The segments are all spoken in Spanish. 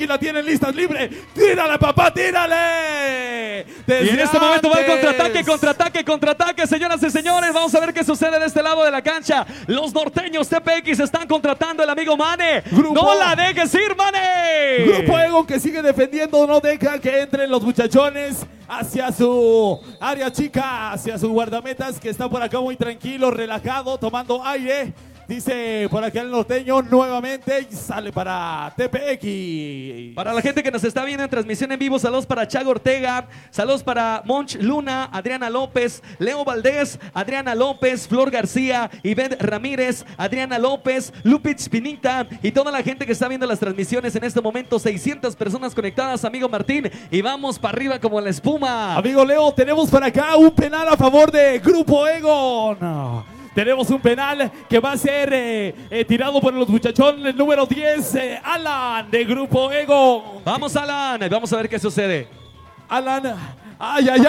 TPX la tienen lista, libre. ¡Tírale, papá, tírale! Y en este momento va el contraataque, señoras y señores. Vamos a ver qué sucede de este lado de la cancha. Los norteños TPX están contratando el amigo Mane. ¡No la dejes ir, Mane! Grupo Egon que sigue defendiendo, no deja que entren los muchachones hacia su área chica, hacia su guardametas que está por acá muy tranquilo, relajado, tomando aire. Dice por acá el norteño nuevamente y sale para TPX. Para la gente que nos está viendo en transmisión en vivo, saludos para Chago Ortega, saludos para Monch Luna, Adriana López, Leo Valdés, Adriana López, Flor García, Ivette Ramírez, Adriana López, Lupitz Pinita y toda la gente que está viendo las transmisiones en este momento. 600 personas conectadas, amigo Martín, y vamos para arriba como la espuma. Amigo Leo, tenemos por acá un penal a favor de Grupo Egon. Tenemos un penal que va a ser tirado por los muchachones, el número 10, Alan, de Grupo Egon. Vamos, Alan, vamos a ver qué sucede. Alan, ¡ay, ay,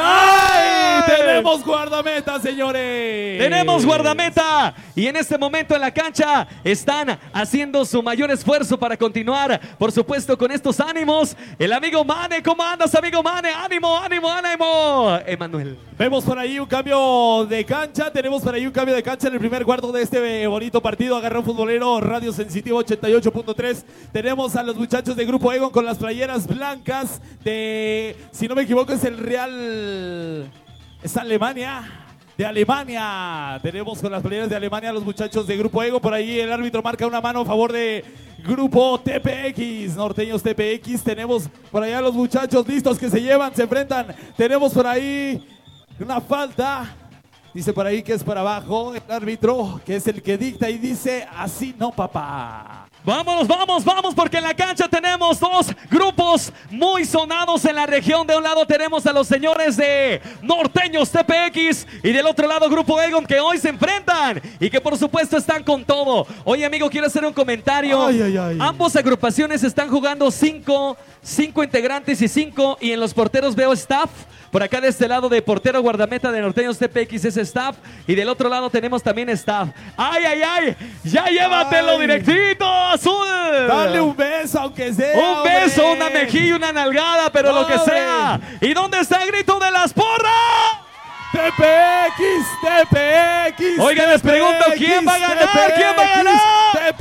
ay! Tenemos guardameta, señores. Tenemos guardameta. Y en este momento en la cancha están haciendo su mayor esfuerzo para continuar, por supuesto, con estos ánimos. El amigo Mane, ¿cómo andas, amigo Mane? ¡Ánimo, ánimo, ánimo! Emanuel. Vemos por ahí un cambio de cancha. Tenemos por ahí un cambio de cancha en el primer cuarto de este bonito partido. Agarrón futbolero, Radio Sensitivo 88.3. Tenemos a los muchachos de Grupo Egon con las playeras blancas de, si no me equivoco, es el Real... es Alemania. De Alemania. Tenemos con las playeras de Alemania a los muchachos de Grupo Egon. Por ahí el árbitro marca una mano a favor de Grupo TPX, norteños TPX. Tenemos por allá los muchachos listos que se llevan, se enfrentan. Tenemos por ahí una falta. Dice por ahí que es para abajo el árbitro, que es el que dicta y dice así no, papá. Vámonos, vamos, vamos, porque en la cancha tenemos dos grupos muy sonados en la región. De un lado tenemos a los señores de Norteños TPX y del otro lado Grupo Egon, que hoy se enfrentan y que por supuesto están con todo. Oye, amigo, quiero hacer un comentario. Ay, ay, ay. Ambos agrupaciones están jugando cinco integrantes y en los porteros veo staff. Por acá de este lado de portero guardameta de Norteños TPX es staff y del otro lado tenemos también staff. ¡Ay, ay, ay! ¡Ya llévatelo directito, Azul! Dale un beso, aunque sea. Un beso, hombre. una mejilla, una nalgada, pero lo que sea. ¿Y dónde está el grito de las porras? TPX, TPX. Oigan, les pregunto, ¿quién va a ganar? TPX, ¿Quién va a ganar?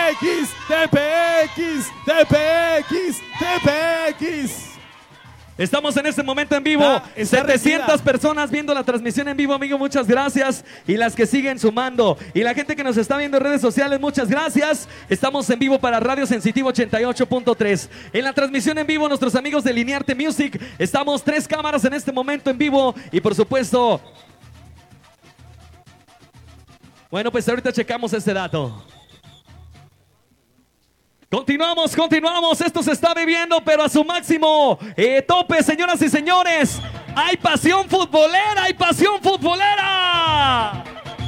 TPX, TPX, TPX, TPX. Estamos en este momento en vivo, está 700 retira. personas viendo la transmisión en vivo, amigo, muchas gracias. Y las que siguen sumando. Y la gente que nos está viendo en redes sociales, muchas gracias. Estamos en vivo para Radio Sensitivo 88.3. En la transmisión en vivo, nuestros amigos de Linearte Music. Estamos 3 cámaras en este momento en vivo. Y por supuesto... Bueno, pues ahorita checamos este dato. Continuamos, esto se está viviendo, pero a su máximo tope, señoras y señores. ¡Hay pasión futbolera, hay pasión futbolera!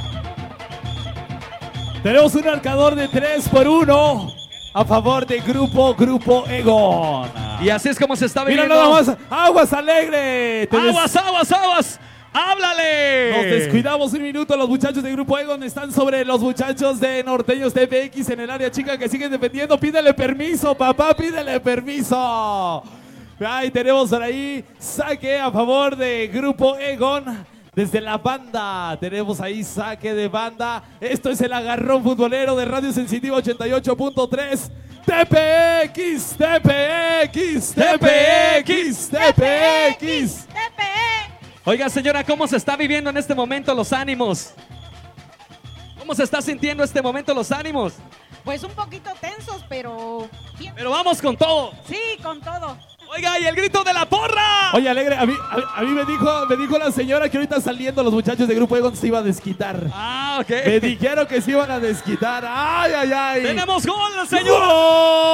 Tenemos un marcador de 3-1 a favor de Grupo Egon. Y así es como se está viviendo. Mira nada más, Aguas Alegre. Aguas. ¡Háblale! Nos descuidamos un minuto, los muchachos de Grupo Egon están sobre los muchachos de Norteños TPX en el área chica que siguen defendiendo. Pídele permiso, papá, pídele permiso. Ahí tenemos por ahí saque a favor de Grupo Egon. Desde la banda, tenemos ahí saque de banda. Esto es el agarrón futbolero de Radio Sensitivo 88.3. TPX, TPX, TPX, TPX. Oiga, señora, ¿cómo se está viviendo en este momento los ánimos? ¿Cómo se está sintiendo este momento los ánimos? Pues un poquito tensos, pero bien. Pero vamos con todo. Sí, con todo. Oiga, y el grito de la porra. Oye, Alegre, a mí me dijo la señora que ahorita saliendo los muchachos de Grupo Egon se iba a desquitar. Ah, ok. Me dijeron que se iban a desquitar. ¡Ay, ay, ay! ¡Tenemos gol, señor! ¡Gol!